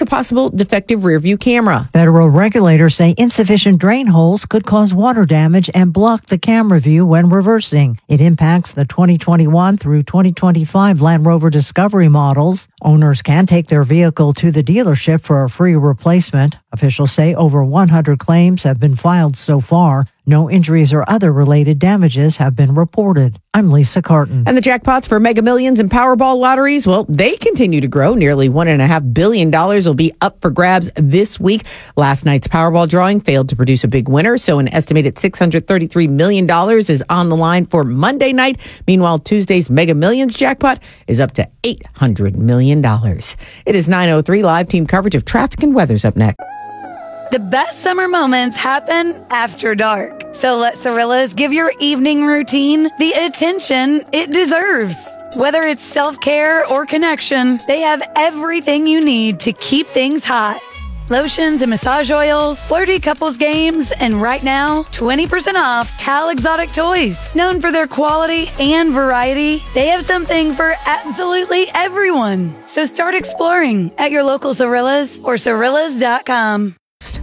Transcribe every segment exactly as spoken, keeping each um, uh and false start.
a possible defective rearview camera. Federal regulators say insufficient drain holes could cause water damage and block the camera view when reversing. It impacts the twenty twenty-one through twenty twenty-five Land Rover Discovery models. Owners can take their vehicle to the dealership for a free replacement. Officials say over one hundred claims have been filed so far. No injuries or other related damages have been reported. I'm Lisa Carton. And the jackpots for Mega Millions and Powerball lotteries, well, they continue to grow. Nearly one point five billion dollars will be up for grabs this week. Last night's Powerball drawing failed to produce a big winner, so an estimated six hundred thirty-three million dollars is on the line for Monday night. Meanwhile, Tuesday's Mega Millions jackpot is up to eight hundred million dollars. It is nine oh three. Live team coverage of traffic and weather's up next. The best summer moments happen after dark. So let Cirillas give your evening routine the attention it deserves. Whether it's self-care or connection, they have everything you need to keep things hot. Lotions and massage oils, flirty couples games, and right now, twenty percent off Cal Exotic Toys. Known for their quality and variety, they have something for absolutely everyone. So start exploring at your local Cirillas or Cirillas dot com.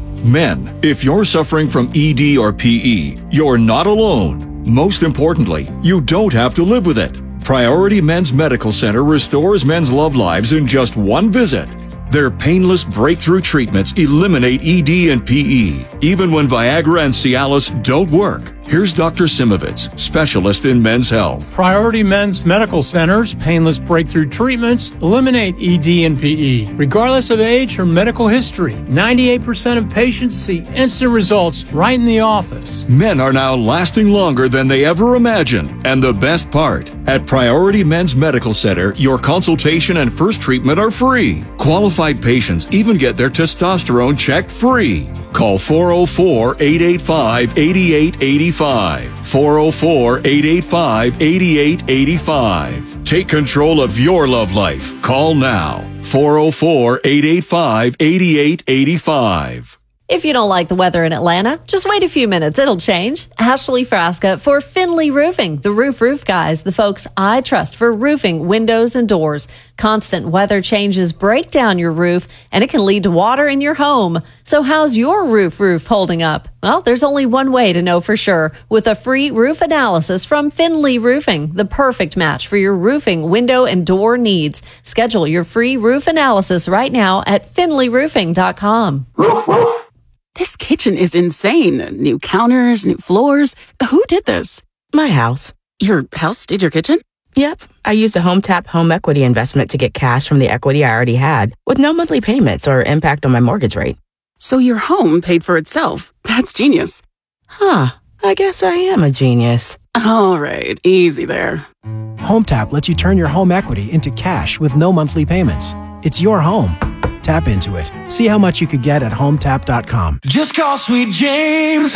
Men, if you're suffering from E D or P E, you're not alone. Most importantly, you don't have to live with it. Priority Men's Medical Center restores men's love lives in just one visit. Their painless breakthrough treatments eliminate E D and P E, even when Viagra and Cialis don't work. Here's Doctor Simovitz, specialist in men's health. Priority Men's Medical Center's painless breakthrough treatments eliminate E D and P E, regardless of age or medical history. ninety-eight percent of patients see instant results right in the office. Men are now lasting longer than they ever imagined. And the best part, at Priority Men's Medical Center, your consultation and first treatment are free. Qualified patients even get their testosterone checked free. Call four oh four, eight eight five, eight eight eight five. four oh four, eight eight five, eight eight eight five. Take control of your love life. Call now. four oh four, eight eight five, eight eight eight five. If you don't like the weather in Atlanta, just wait a few minutes. It'll change. Ashley Frasca for Finley Roofing, the roof roof guys, the folks I trust for roofing, windows, and doors. Constant weather changes break down your roof, and it can lead to water in your home. So how's your roof roof holding up? Well, there's only one way to know for sure. With a free roof analysis from Finley Roofing, the perfect match for your roofing, window, and door needs. Schedule your free roof analysis right now at finley roofing dot com. Roof, roof. This kitchen is insane. New counters, new floors. Who did this? My house. Your house did your kitchen? Yep. I used a HomeTap home equity investment to get cash from the equity I already had, with no monthly payments or impact on my mortgage rate. So your home paid for itself. That's genius. Huh. I guess I am a genius. All right. Easy there. HomeTap lets you turn your home equity into cash with no monthly payments. It's your home. Tap into it. See how much you could get at home tap dot com. Just call Sweet James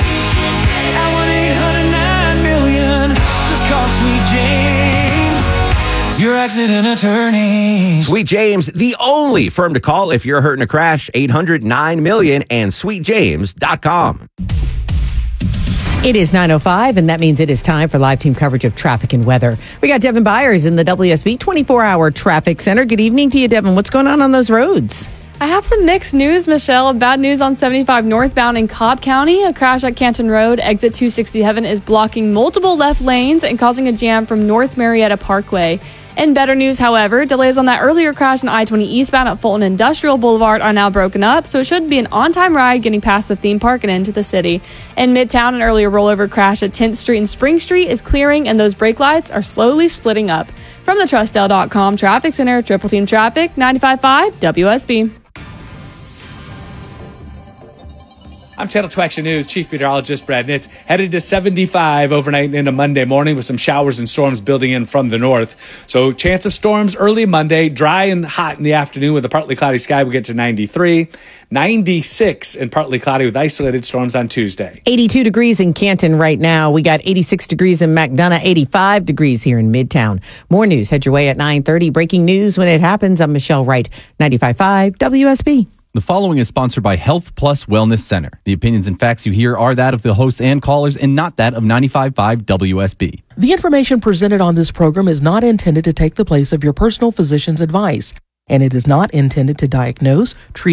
at one eight hundred nine million. Just call Sweet James, your accident attorney. Sweet James, the only firm to call if you're hurt in a crash. eight hundred nine million and sweet james dot com. It is nine oh five, and that means it is time for live team coverage of traffic and weather. We got Devin Byers in the W S B twenty-four hour Traffic Center. Good evening to you, Devin. What's going on on those roads? I have some mixed news, Michelle. Bad news on seventy-five northbound in Cobb County. A crash at Canton Road, exit two sixty-seven, is blocking multiple left lanes and causing a jam from North Marietta Parkway. And better news, however, delays on that earlier crash on I twenty eastbound at Fulton Industrial Boulevard are now broken up, so it should be an on-time ride getting past the theme park and into the city. In Midtown, an earlier rollover crash at tenth Street and Spring Street is clearing, and those brake lights are slowly splitting up. From the Trustdale dot com Traffic Center, Triple Team Traffic, ninety-five point five W S B. I'm Channel two Action News Chief Meteorologist Brad Nitz. Headed to seventy-five overnight into Monday morning with some showers and storms building in from the north. So chance of storms early Monday, dry and hot in the afternoon with a partly cloudy sky. We get to ninety-three, ninety-six and partly cloudy with isolated storms on Tuesday. eighty-two degrees in Canton right now. We got eighty-six degrees in McDonough, eighty-five degrees here in Midtown. More news head your way at nine thirty. Breaking news when it happens. I'm Michelle Wright, ninety-five point five W S B. The following is sponsored by Health Plus Wellness Center. The opinions and facts you hear are that of the hosts and callers and not that of ninety-five point five W S B. The information presented on this program is not intended to take the place of your personal physician's advice, and it is not intended to diagnose, treat,